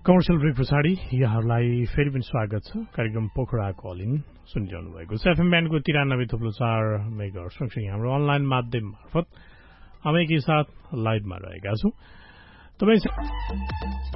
Commercial brake पछाडि यहाँहरूलाई फेरि पनि स्वागत छ। कार्यक्रम पोखरा कलिङ सुनिरहनु भएको छ। एफएम ब्यान्डको 93.4 मेगाहर्ज सँगसँगै हाम्रो अनलाइन माध्यम मार्फत हामी के साथ लाइभमा रहेका छौं। तपाईँ